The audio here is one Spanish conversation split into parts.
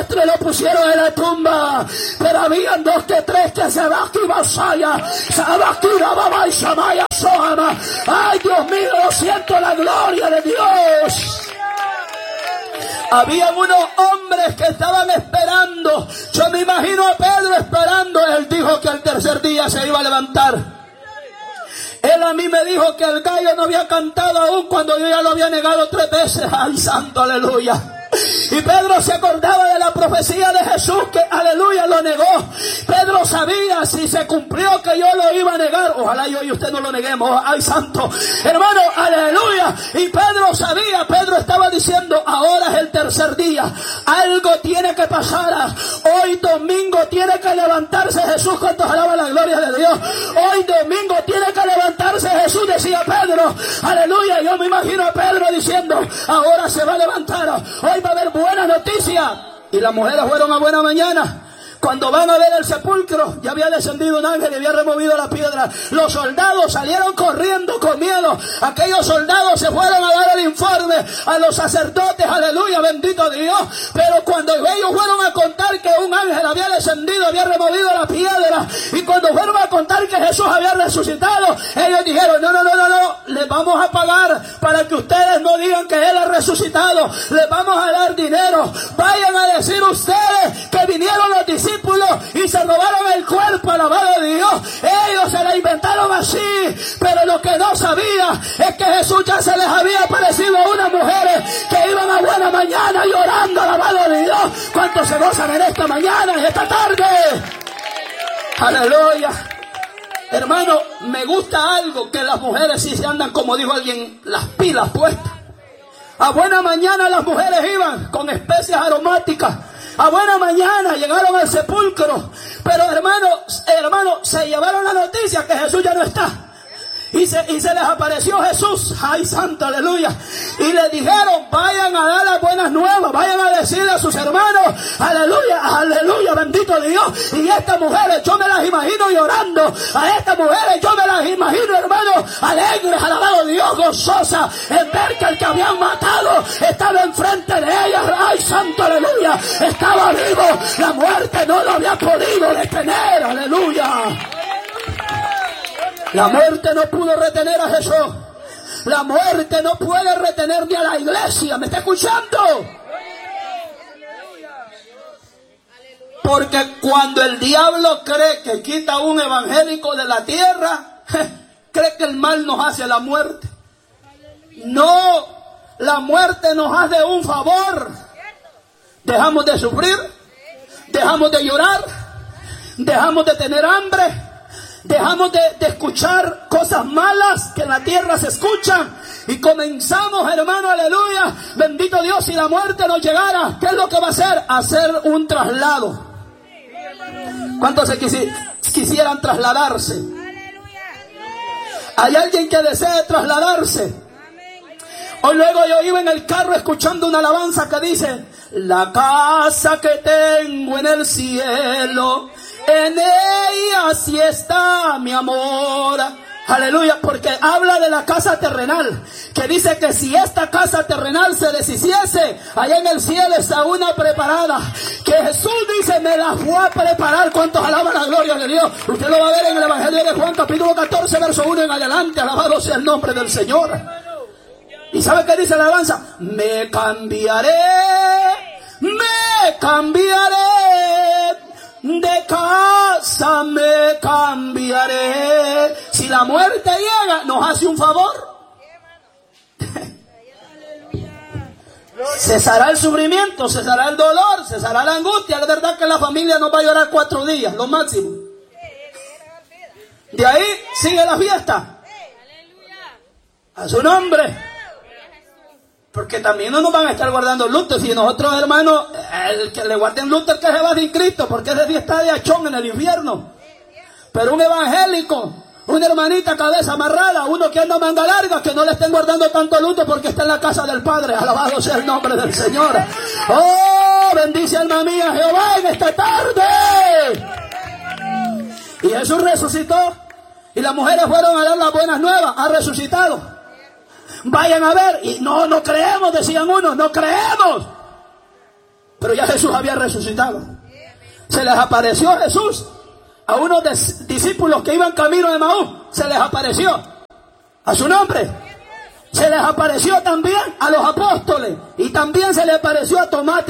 maestro y lo pusieron en la tumba. Pero habían 2 que 3 que se ay, Dios mío, siento la gloria de Dios. Habían unos hombres que estaban esperando. Yo me imagino a Pedro esperando. Él dijo que al tercer día se iba a levantar. Él a mí me dijo que el gallo no había cantado aún cuando yo ya lo había negado 3 veces. ¡Ay, santo, aleluya! Y Pedro se acordaba de la profecía de Jesús que, aleluya, lo negó. Pedro sabía si se cumplió que yo lo iba a negar. Ojalá yo y usted no lo neguemos. ¡Ay, santo! Hermano, aleluya. Y Pedro sabía, Pedro estaba diciendo, ahora es el tercer día. Algo tiene que pasar. Hoy domingo tiene que levantarse Jesús. ¿Cuántos alaban la gloria de Dios? Hoy domingo tiene que levantarse Jesús, decía Pedro. Aleluya. Yo me imagino a Pedro diciendo, ahora se va a levantar. Hoy va a haber buena noticia. Y las mujeres fueron a buena mañana. Cuando van a ver el sepulcro, ya había descendido un ángel y había removido la piedra. Los soldados salieron corriendo con miedo. Aquellos soldados se fueron a dar el informe a los sacerdotes, aleluya, bendito Dios. Pero cuando ellos fueron a contar que un ángel había descendido, había removido la piedra, y cuando fueron a contar que Jesús había resucitado, ellos dijeron, no, les vamos a pagar para que ustedes no digan que Él ha resucitado. Les vamos a dar dinero. Vayan a decir ustedes que vinieron los discípulos y se robaron el cuerpo, alabado de Dios. Ellos se la inventaron así, pero lo que no sabía es que Jesús ya se les había aparecido a unas mujeres que iban a buena mañana llorando, alabado de Dios. ¿Cuántos se gozan en esta mañana, en esta tarde? Aleluya. Hermano, me gusta algo, que las mujeres sí se andan, como dijo alguien, las pilas puestas. A buena mañana las mujeres iban con especias aromáticas. A buena mañana llegaron al sepulcro. Pero hermano, se llevaron la noticia que Jesús ya no está. Y se les apareció Jesús. ¡Ay, santo, aleluya! Y le dijeron, vayan a dar las buenas nuevas, vayan a decirle a sus hermanos, aleluya, aleluya, bendito Dios. Y estas mujeres, yo me las imagino llorando. A estas mujeres, yo me las imagino, hermano, alegres, alabado Dios, gozosas, en ver que el que habían matado estaba enfrente de ellas. ¡Ay, santo, aleluya! Estaba vivo. La muerte no lo había podido detener, aleluya. La muerte no pudo retener a Jesús. La muerte no puede retener ni a la iglesia. ¿Me está escuchando? Porque cuando el diablo cree que quita un evangélico de la tierra, cree que el mal nos hace la muerte. No, la muerte nos hace un favor. Dejamos de sufrir, dejamos de llorar, dejamos de tener hambre. Dejamos de escuchar cosas malas que en la tierra se escuchan. Y comenzamos, hermano, aleluya, bendito Dios, si la muerte nos llegara, ¿qué es lo que va a hacer? Hacer un traslado. ¿Cuántos se quisieran trasladarse? ¿Hay alguien que desee trasladarse? Hoy luego yo iba en el carro escuchando una alabanza que dice, la casa que tengo en el cielo, en ella sí está mi amor. Aleluya, porque habla de la casa terrenal, que dice que si esta casa terrenal se deshiciese, allá en el cielo está una preparada, que Jesús dice, me la voy a preparar. ¿Cuántos alaban la gloria de Dios? Usted lo va a ver en el Evangelio de Juan, capítulo 14, verso 1 en adelante. Alabado sea el nombre del Señor. ¿Y sabe qué dice la alabanza? Me cambiaré de casa, me cambiaré. Si la muerte llega, nos hace un favor. Cesará el sufrimiento, cesará el dolor, cesará la angustia. Es verdad que la familia no va a llorar 4 días, lo máximo. De ahí sigue la fiesta. A su nombre. Porque también no nos van a estar guardando luto. Si nosotros, hermanos, el que le guarden luto es que se va sin Cristo, porque ese día está de achón en el infierno. Pero un evangélico, una hermanita cabeza amarrada, uno que anda manga larga, que no le estén guardando tanto luto porque está en la casa del Padre. Alabado sea el nombre del Señor. Oh, bendice alma mía Jehová en esta tarde. Y Jesús resucitó. Y las mujeres fueron a dar las buenas nuevas. Ha resucitado. Vayan a ver. Y no creemos, decían unos, no creemos. pero ya Jesús había resucitado. Se les apareció Jesús a unos discípulos que iban camino de Maús. Se les apareció a su nombre. Se les apareció también a los apóstoles. Y también se les apareció a Tomás,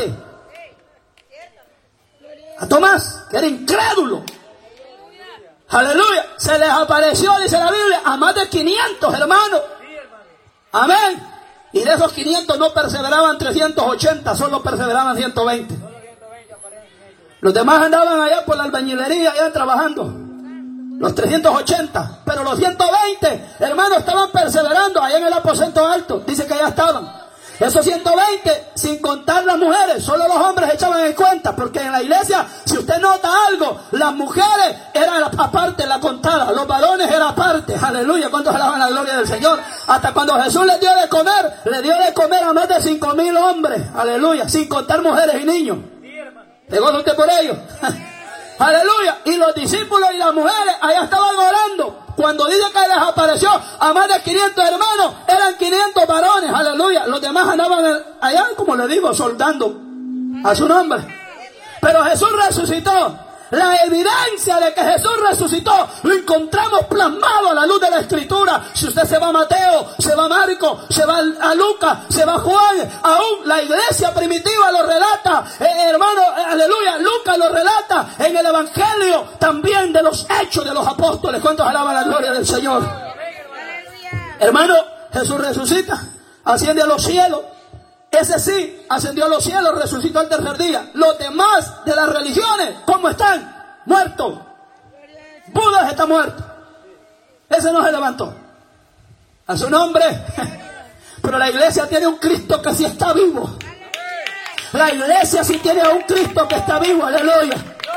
que era incrédulo. Aleluya. Se les apareció, dice la Biblia, a más de 500 hermanos. Amén. Y de esos 500 no perseveraban 380, solo perseveraban 120. Los demás andaban allá por la albañilería, allá trabajando. Los 380. Pero los 120, hermanos, estaban perseverando allá en el aposento alto. Dice que allá estaban. Esos 120, sin contar las mujeres, solo los hombres echaban en cuenta, porque en la iglesia, si usted nota algo, las mujeres eran aparte, la contada, los varones eran aparte. Aleluya, ¿cuántos alaban la gloria del Señor? Hasta cuando Jesús les dio de comer a más de 5,000 hombres, aleluya, sin contar mujeres y niños. ¿Te goza usted por ello? Aleluya. Y los discípulos y las mujeres allá estaban orando. Cuando dice que les apareció a más de 500 hermanos, eran 500 varones. Aleluya. Los demás andaban allá, como le digo, soldando a su nombre. Pero Jesús resucitó. La evidencia de que Jesús resucitó lo encontramos plasmado a la luz de la Escritura. Si usted se va a Mateo, se va a Marcos, se va a Lucas, se va a Juan, aún la iglesia primitiva lo relata, hermano, aleluya, Lucas lo relata en el Evangelio también de los hechos de los apóstoles. ¿Cuántos alaban la gloria del Señor? Hermano, Jesús resucita, asciende a los cielos. Ese sí, ascendió a los cielos, resucitó al tercer día. Los demás de las religiones, ¿cómo están? Muertos. Buda está muerto. Ese no se levantó. A su nombre. Pero la iglesia tiene un Cristo que sí está vivo. La iglesia sí tiene a un Cristo que está vivo. Aleluya.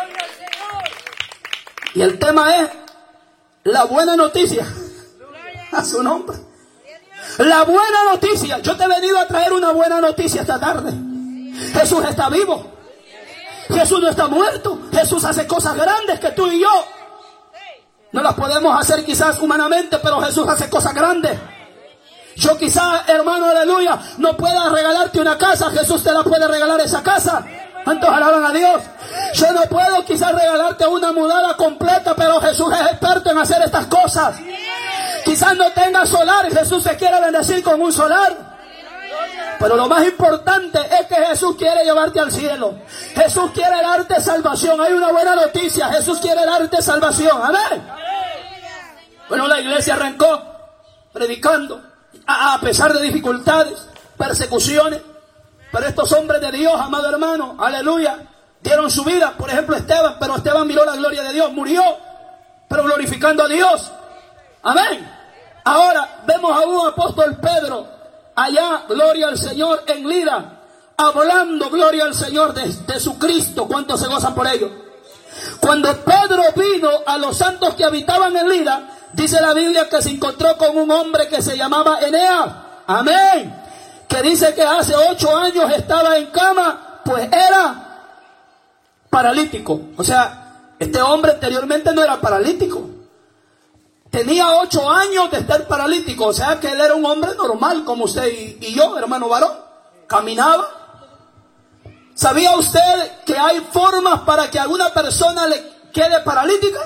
Y el tema es la buena noticia. A su nombre. La buena noticia. Yo te he venido a traer una buena noticia esta tarde. Jesús está vivo. Jesús no está muerto. Jesús hace cosas grandes que tú y yo no las podemos hacer quizás humanamente, pero Jesús hace cosas grandes. Yo quizás, hermano, aleluya, no pueda regalarte una casa. Jesús te la puede regalar esa casa. ¿Cuántos alaban a Dios? Yo no puedo quizás regalarte una mudada completa, pero Jesús es experto en hacer estas cosas. Quizás no tengas solar y Jesús se quiere bendecir con un solar. Pero lo más importante es que Jesús quiere llevarte al cielo. Jesús quiere darte salvación. Hay una buena noticia. Jesús quiere darte salvación. Amén. Bueno, la iglesia arrancó predicando a pesar de dificultades, persecuciones. Pero estos hombres de Dios, amado hermano, aleluya, dieron su vida. Por ejemplo, Esteban. Pero Esteban miró la gloria de Dios. Murió, pero glorificando a Dios. Amén. Ahora vemos a un apóstol Pedro allá, gloria al Señor, en Lida, hablando, gloria al Señor, de su Cristo. ¿Cuántos se gozan por ello? Cuando Pedro vino a los santos que habitaban en Lida, dice la Biblia que se encontró con un hombre que se llamaba Eneas. Amén. Que dice que hace 8 años estaba en cama, pues era paralítico. O sea, este hombre anteriormente no era paralítico. Tenía 8 años de estar paralítico, o sea que él era un hombre normal como usted y yo, hermano varón. Caminaba. ¿Sabía usted que hay formas para que a alguna persona le quede paralítica?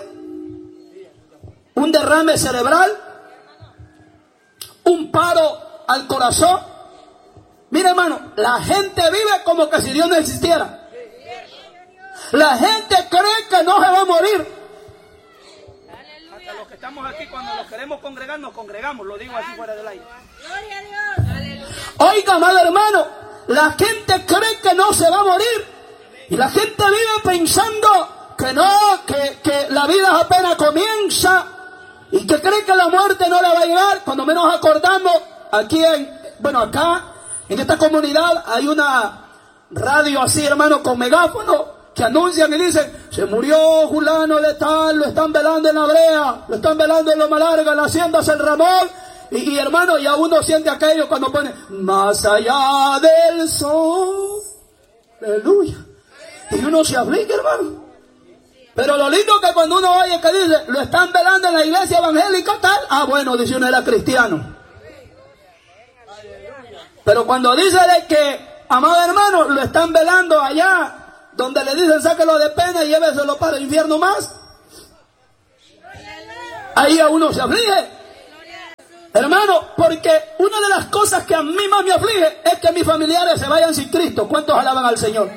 Un derrame cerebral, un paro al corazón. Mira, hermano, la gente vive como que si Dios no existiera. La gente cree que no se va a morir. Los que estamos aquí, cuando nos queremos congregar, nos congregamos. Lo digo así fuera del aire. Gloria a Dios. Oiga, amado hermano, la gente cree que no se va a morir. Y la gente vive pensando que no, que la vida apenas comienza. Y que cree que la muerte no le va a llegar. Cuando menos acordamos, aquí acá, en esta comunidad, hay una radio así, hermano, con megáfono, que anuncian y dicen: se murió fulano de tal, lo están velando en la brea, lo están velando en Loma Larga, en la hacienda San Ramón. Y hermano, ya uno siente aquello cuando pone más allá del sol. Aleluya. Y uno se aplica, hermano. Pero lo lindo es que cuando uno oye que dice, lo están velando en la iglesia evangélica tal, bueno, dice uno era cristiano. Pero cuando dice de que amado hermano, lo están velando allá, donde le dicen sáquelo de pena y lléveselo para el infierno más. Ahí a uno se aflige. Hermano, porque una de las cosas que a mí más me aflige es que mis familiares se vayan sin Cristo. ¿Cuántos alaban al Señor?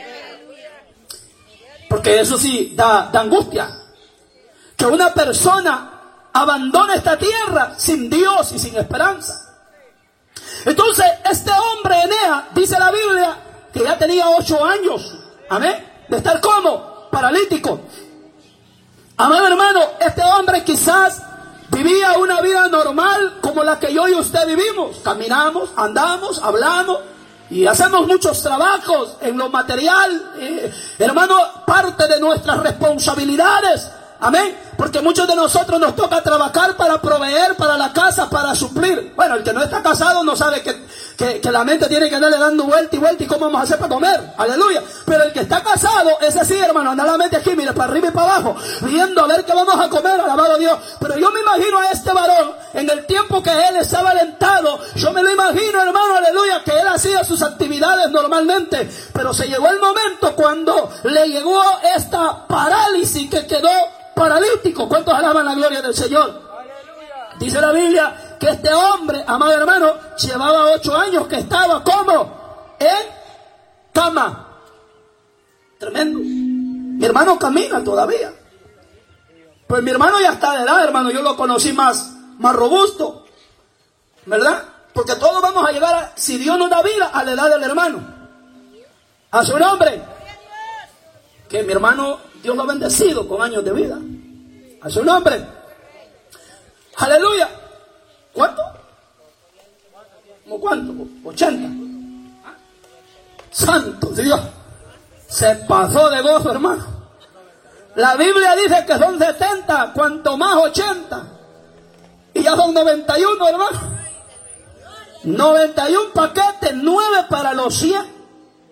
Porque eso sí da angustia. Que una persona abandone esta tierra sin Dios y sin esperanza. Entonces, este hombre, Eneas, dice la Biblia, que ya tenía 8 años, amén, de estar como paralítico. Amado hermano, este hombre quizás vivía una vida normal como la que yo y usted vivimos. Caminamos, andamos, hablamos y hacemos muchos trabajos en lo material. Hermano, parte de nuestras responsabilidades. Amén. Porque muchos de nosotros nos toca trabajar para proveer para la casa, para suplir. Bueno, el que no está casado no sabe que la mente tiene que andarle dando vuelta y vuelta y cómo vamos a hacer para comer. Aleluya. Pero el que está casado, ese sí, hermano, anda la mente aquí, mire, para arriba y para abajo, viendo a ver qué vamos a comer, alabado a Dios. Pero yo me imagino a este varón, en el tiempo que él estaba alentado, yo me lo imagino, hermano, aleluya, que él hacía sus actividades normalmente. Pero se llegó el momento cuando le llegó esta parálisis que quedó paralítico. ¿Cuántos alaban la gloria del Señor? ¡Aleluya! Dice la Biblia que este hombre, amado hermano, llevaba 8 años que estaba como en cama. Tremendo. Mi hermano camina todavía. Pues mi hermano ya está de edad, hermano. Yo lo conocí más robusto, ¿verdad? Porque todos vamos a llegar, si Dios nos da vida, a la edad del hermano. A su nombre. Que mi hermano, Dios lo ha bendecido con años de vida. A su nombre. Aleluya. ¿Cuánto? ¿Cómo cuánto? 80. Santo Dios. Se pasó de gozo, hermano. La Biblia dice que son 70, cuanto más 80. Y ya son 91, hermano. 91 paquetes, 9 para los 100.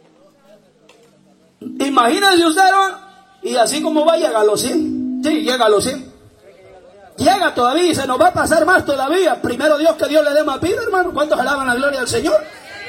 Imagínense usted, hermano. Y así como va, llega a los 100. Sí, llega a los 100. Llega todavía y se nos va a pasar más todavía. Primero Dios, que Dios le dé más vida, hermano. ¿Cuántos alaban la gloria al Señor?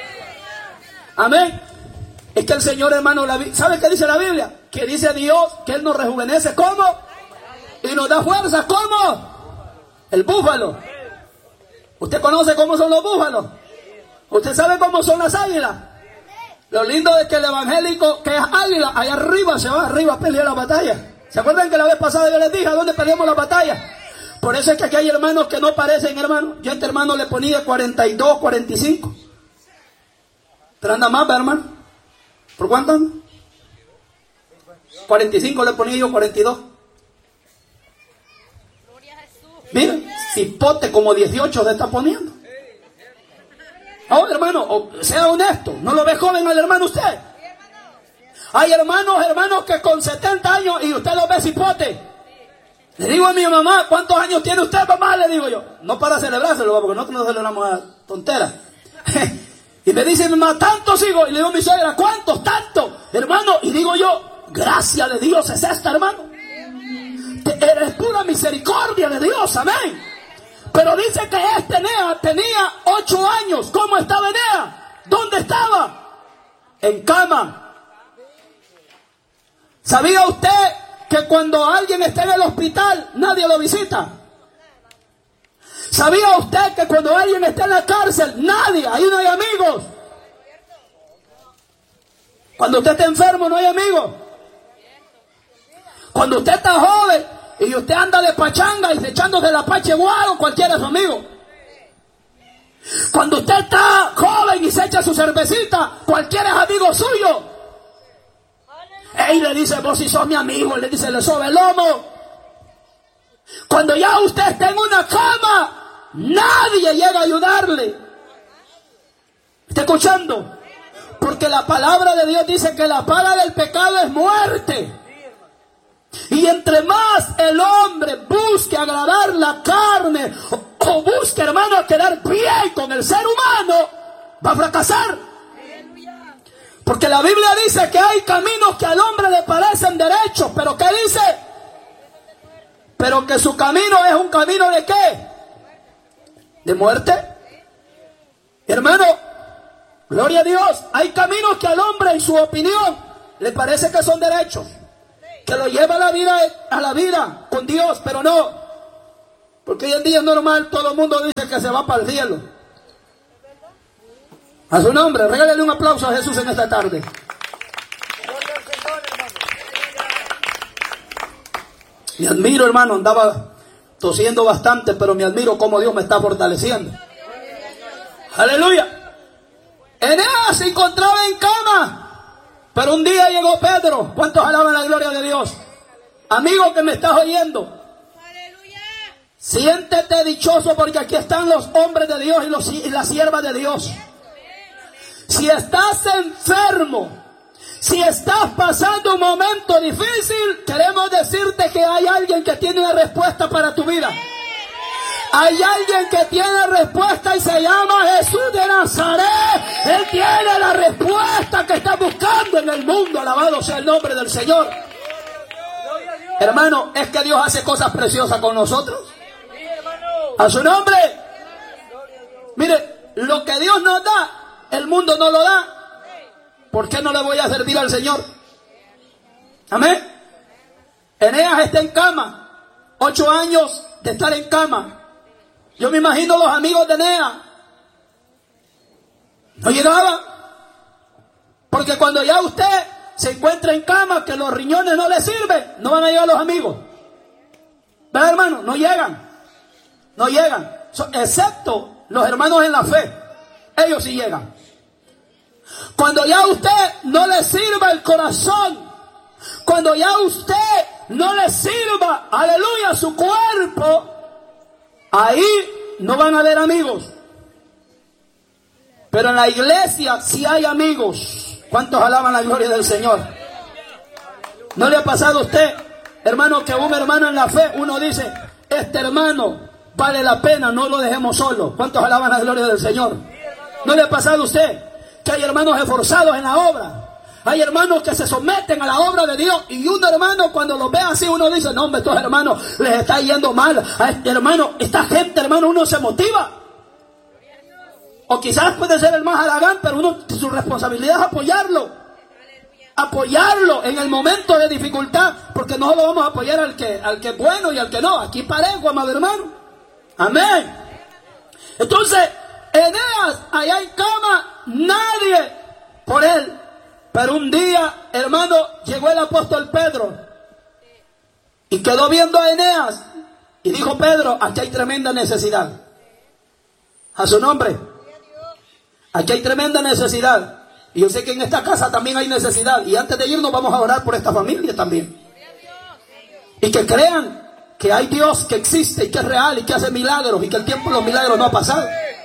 Amén. Es que el Señor, hermano, ¿sabe qué dice la Biblia? Que dice Dios que Él nos rejuvenece. ¿Cómo? Y nos da fuerza. ¿Cómo? El búfalo. ¿Usted conoce cómo son los búfalos? ¿Usted sabe cómo son las águilas? Lo lindo es que el evangélico, que es águila, allá arriba se va arriba a pelear la batalla. ¿Se acuerdan que la vez pasada yo les dije a dónde peleamos la batalla? Por eso es que aquí hay hermanos que no parecen, hermano. Yo a este hermano le ponía 42, 45. Pero anda más, hermano. ¿Por cuánto anda? 45 le ponía yo, 42. Mira, cipote como 18 se está poniendo. Ahora, hermano, sea honesto. ¿No lo ve joven al hermano usted? Hay hermanos que con 70 años y usted lo ve cipote. Le digo a mi mamá, ¿cuántos años tiene usted, mamá? Le digo yo. No para celebrárselo, porque nosotros no celebramos a tonteras. Y me dice mi mamá, tantos hijos. Y le digo a mi suegra, ¿cuántos? Tantos, hermano. Y digo yo, gracia de Dios es esta, hermano. Eres pura misericordia de Dios, amén. Pero dice que este Eneas tenía 8 años. ¿Cómo estaba Eneas? ¿Dónde estaba? En cama. ¿Sabía usted que cuando alguien está en el hospital, nadie lo visita? ¿Sabía usted que cuando alguien está en la cárcel, nadie, ahí no hay amigos? Cuando usted está enfermo, no hay amigos. Cuando usted está joven y usted anda de pachanga y echándose la pache guaro, cualquiera es su amigo. Cuando usted está joven y se echa su cervecita, cualquiera es amigo suyo. Y le dice, vos si sos mi amigo, le dice, le sobe el lomo. Cuando ya usted está en una cama, nadie llega a ayudarle. ¿Está escuchando? Porque la palabra de Dios dice que la paga del pecado es muerte. Y entre más el hombre busque agradar la carne o busque, hermano, quedar bien con el ser humano, va a fracasar. Porque la Biblia dice que hay caminos que al hombre le parecen derechos, pero ¿qué dice? Pero que su camino es un camino ¿de qué? ¿De muerte? Hermano, Gloria a Dios. Hay caminos que al hombre en su opinión le parece que son derechos, que lo lleva a la vida con Dios, pero no. Porque hoy en día es normal, todo el mundo dice que se va para el cielo. A su nombre, regálale un aplauso a Jesús en esta tarde. Me admiro, hermano, andaba tosiendo bastante, pero me admiro cómo Dios me está fortaleciendo. Aleluya. Eneas se encontraba en cama, pero un día llegó Pedro. ¿Cuántos alaban la gloria de Dios? Amigo que me estás oyendo, siéntete dichoso, porque aquí están los hombres de Dios y las siervas de Dios. Si estás enfermo, si estás pasando un momento difícil, queremos decirte que hay alguien que tiene una respuesta para tu vida. Hay alguien que tiene respuesta y se llama Jesús de Nazaret. Él tiene la respuesta que está buscando en el mundo. Alabado sea el nombre del Señor. Hermano, es que Dios hace cosas preciosas con nosotros. A su nombre. Mire, lo que Dios nos da, el mundo no lo da. ¿Por qué no le voy a servir al Señor? Amén. Eneas está en cama. 8 años de estar en cama. Yo me imagino los amigos de Eneas. No llegaba. Porque cuando ya usted se encuentra en cama, que los riñones no le sirven, no van a llegar los amigos. ¿Verdad, hermano? No llegan. No llegan. Excepto los hermanos en la fe. Ellos sí llegan. Cuando ya a usted no le sirva el corazón, cuando ya a usted no le sirva, aleluya, su cuerpo, ahí no van a haber amigos. Pero en la iglesia sí hay amigos. ¿Cuántos alaban la gloria del Señor? ¿No le ha pasado a usted, hermano, que un hermano en la fe, uno dice, este hermano vale la pena, no lo dejemos solo? ¿Cuántos alaban la gloria del Señor? ¿No le ha pasado a usted que hay hermanos esforzados en la obra? Hay hermanos que se someten a la obra de Dios, y un hermano cuando los ve así, uno dice, no hombre, estos hermanos les está yendo mal. A este hermano, esta gente, hermano, uno se motiva. O quizás puede ser el más halagán, pero uno, su responsabilidad es apoyarlo. Apoyarlo en el momento de dificultad, porque no lo vamos a apoyar al que es bueno y al que no. Aquí parejo, amado hermano. Amén. Entonces, Eneas, allá en cama, nadie por él. Pero un día, hermano, llegó el apóstol Pedro y quedó viendo a Eneas y dijo, Pedro, aquí hay tremenda necesidad. A su nombre. Aquí hay tremenda necesidad. Y yo sé que en esta casa también hay necesidad. Y antes de irnos vamos a orar por esta familia también. Y que crean que hay Dios que existe y que es real y que hace milagros, y que el tiempo de los milagros no ha pasado.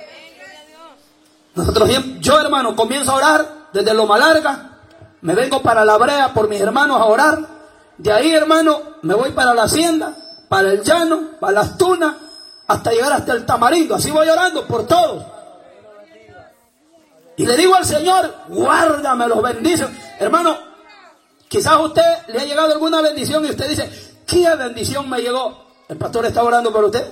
Yo, hermano, comienzo a orar desde Loma Larga. Me vengo para La Brea por mis hermanos a orar. De ahí, hermano, me voy para la hacienda, para el llano, para las tunas, hasta llegar hasta el Tamarindo. Así voy orando por todos. Y le digo al Señor, guárdame, los bendice. Hermano, quizás a usted le ha llegado alguna bendición y usted dice, ¿qué bendición me llegó? El pastor está orando por usted.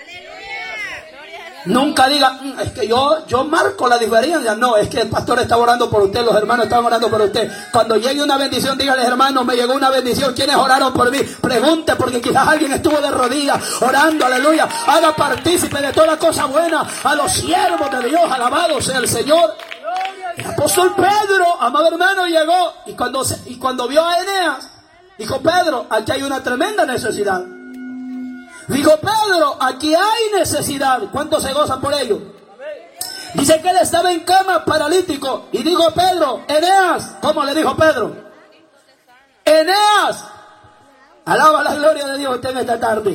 Nunca diga, es que yo marco la diferencia. No, es que el pastor está orando por usted, los hermanos están orando por usted. Cuando llegue una bendición, dígale, hermano, me llegó una bendición. ¿Quiénes oraron por mí? Pregunte, porque quizás alguien estuvo de rodillas orando, aleluya. Haga partícipe de toda cosa buena a los siervos de Dios, alabado sea el Señor. El apóstol Pedro, amado hermano, llegó y cuando vio a Eneas, dijo, Pedro, aquí hay una tremenda necesidad. Dijo, Pedro, aquí hay necesidad. ¿Cuántos se gozan por ello? Dice que él estaba en cama, paralítico. Y dijo Pedro, Eneas. ¿Cómo le dijo Pedro? Eneas. Alaba la gloria de Dios usted en esta tarde.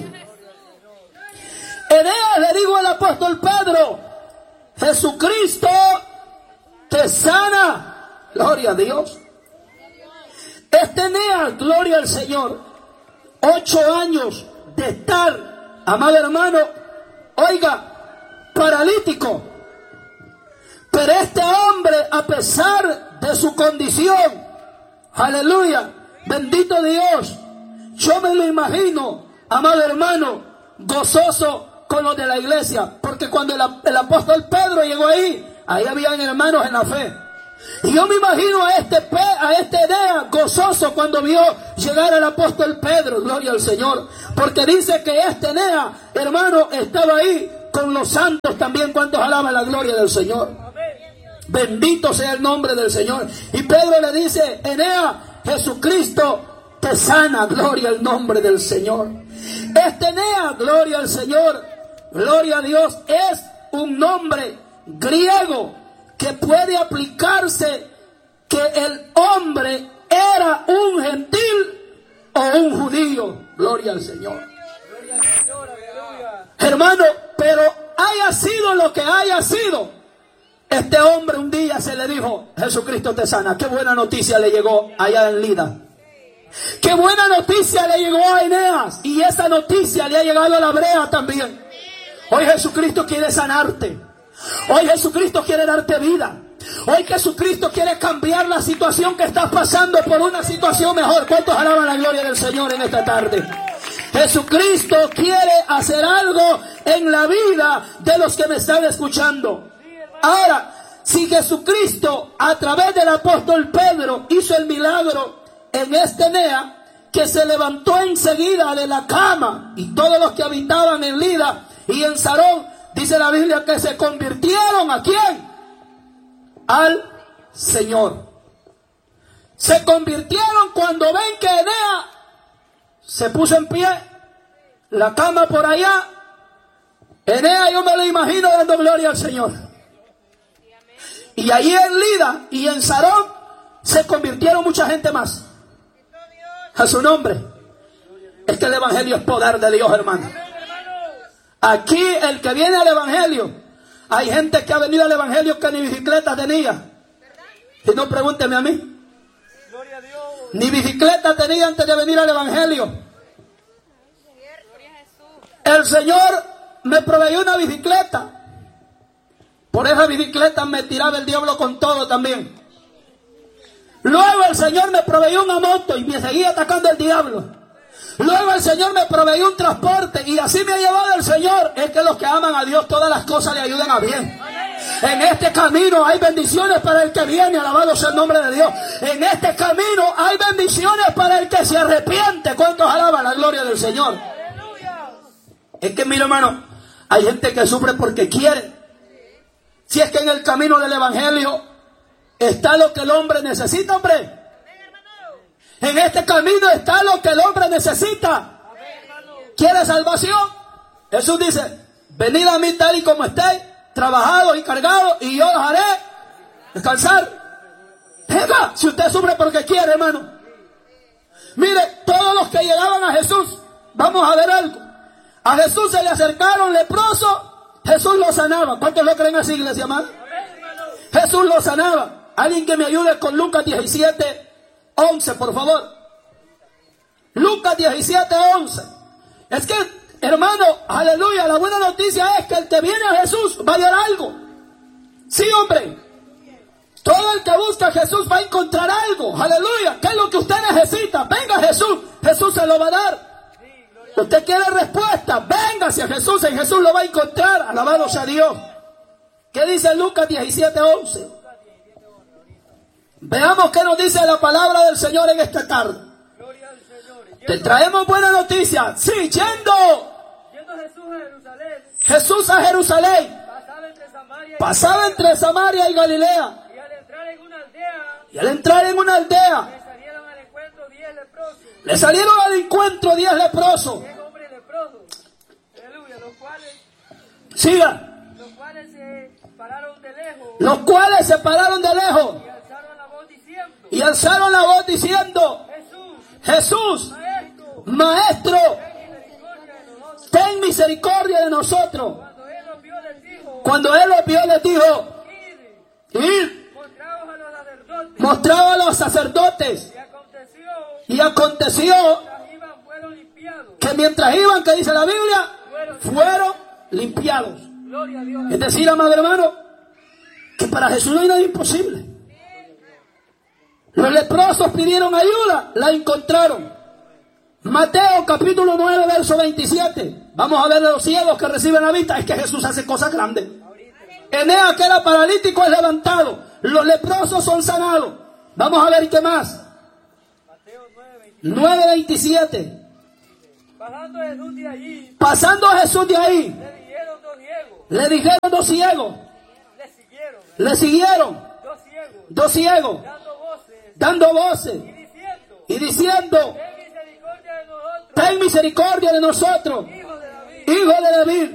Eneas, le dijo al apóstol Pedro, Jesucristo te sana. Gloria a Dios. Este Eneas, gloria al Señor, 8 años de estar, amado hermano, oiga, paralítico. Pero este hombre, a pesar de su condición, aleluya, bendito Dios, yo me lo imagino, amado hermano, gozoso con los de la iglesia. Porque cuando el apóstol Pedro llegó ahí, ahí habían hermanos en la fe. Y yo me imagino a este Eneas gozoso cuando vio llegar al apóstol Pedro, gloria al Señor. Porque dice que este Eneas, hermano, estaba ahí con los santos también. ¿Cuántos alaban la gloria del Señor? Bendito sea el nombre del Señor. Y Pedro le dice: Eneas, Jesucristo te sana, gloria al nombre del Señor. Este Eneas, gloria al Señor, gloria a Dios, es un nombre griego que puede aplicarse que el hombre era un gentil o un judío. Gloria al Señor. Hermano, pero haya sido lo que haya sido, este hombre un día se le dijo: Jesucristo te sana. Qué buena noticia le llegó allá en Lida. Qué buena noticia le llegó a Eneas. Y esa noticia le ha llegado a la brea también. Hoy Jesucristo quiere sanarte. Hoy Jesucristo quiere darte vida. Hoy Jesucristo quiere cambiar la situación que estás pasando por una situación mejor. ¿Cuántos alaban la gloria del Señor en esta tarde? Jesucristo quiere hacer algo en la vida de los que me están escuchando. Ahora, si Jesucristo a través del apóstol Pedro hizo el milagro en este Eneas, que se levantó enseguida de la cama, y todos los que habitaban en Lida y en Sarón, dice la Biblia que se convirtieron ¿a quién? Al Señor. Se convirtieron cuando ven que Eneas se puso en pie, la cama por allá. Eneas, yo me lo imagino dando gloria al Señor. Y allí en Lida y en Sarón se convirtieron mucha gente más. A su nombre. Es que el evangelio es poder de Dios, hermano. Aquí el que viene al evangelio, hay gente que ha venido al evangelio que ni bicicleta tenía. Y no pregúnteme a mí. Ni bicicleta tenía antes de venir al evangelio. El Señor me proveyó una bicicleta. Por esa bicicleta me tiraba el diablo con todo también. Luego el Señor me proveyó una moto y me seguía atacando el diablo. Luego el Señor me proveyó un transporte y así me ha llevado el Señor. Es que los que aman a Dios, todas las cosas le ayudan a bien. En este camino hay bendiciones para el que viene, alabado sea el nombre de Dios. En este camino hay bendiciones para el que se arrepiente. ¿Cuántos alaban la gloria del Señor? Es que, mira, hermano, hay gente que sufre porque quiere. Si es que en el camino del evangelio está lo que el hombre necesita, hombre. En este camino está lo que el hombre necesita. ¿Quiere salvación? Jesús dice: venid a mí tal y como estéis, trabajados y cargados, y yo os haré descansar. Venga, si usted sufre porque quiere, hermano. Mire, todos los que llegaban a Jesús, vamos a ver algo. A Jesús se le acercaron leprosos, Jesús los sanaba. ¿Cuántos lo creen así, iglesia amada? Jesús los sanaba. Alguien que me ayude con Lucas 17:11, por favor. Lucas 17:11. Es que, hermano, aleluya, la buena noticia es que el que viene a Jesús va a hallar algo. Sí, hombre. Todo el que busca a Jesús va a encontrar algo. Aleluya. ¿Qué es lo que usted necesita? Venga a Jesús. Jesús se lo va a dar. Usted quiere respuesta, venga hacia Jesús y Jesús lo va a encontrar. Alabado sea Dios. ¿Qué dice Lucas 17:11? Veamos qué nos dice la palabra del Señor en esta tarde. Te traemos buena noticia. Sí, yendo Jesús a Jerusalén. Pasaba entre Samaria y Galilea. Y al entrar en una aldea, le salieron al encuentro 10 leprosos. Siga. Los cuales se pararon de lejos y alzaron la voz diciendo: Jesús, Maestro, ten misericordia de nosotros. Cuando él los vio, les dijo: id, mostraos a los sacerdotes. Y aconteció que mientras iban, que dice la Biblia, fueron limpiados. Es decir, amado hermano, que para Jesús no hay nada imposible. Los leprosos pidieron ayuda, la encontraron. Mateo capítulo 9, verso 27. Vamos a ver a los ciegos que reciben la vista. Es que Jesús hace cosas grandes. Eneas, que era paralítico, es levantado. Los leprosos son sanados. Vamos a ver qué más. 9:27. Pasando Jesús de allí, le dijeron dos ciegos. Le siguieron dos ciegos, dando voces y diciendo: ten misericordia de nosotros, hijo de David.